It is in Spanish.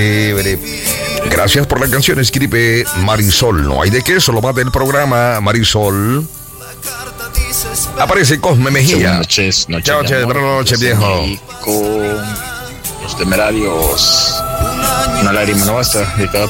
Gracias por la canción, escribe Marisol. No hay de qué, solo va del programa, Marisol. Aparece Cosme Mejía. Buenas noches, Buenas noches, viejo. Con los Temerarios. Una lágrima no basta, dedicada